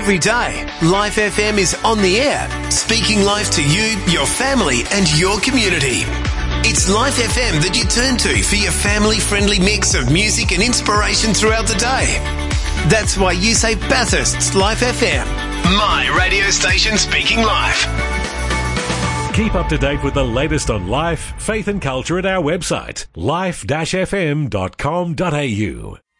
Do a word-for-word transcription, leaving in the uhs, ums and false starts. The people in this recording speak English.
Every day, Life F M is on the air, speaking life to you, your family and your community. It's Life F M that you turn to for your family-friendly mix of music and inspiration throughout the day. That's why you say Bathurst's Life F M, my radio station speaking life. Keep up to date with the latest on life, faith and culture at our website, life dash f m dot com dot a u.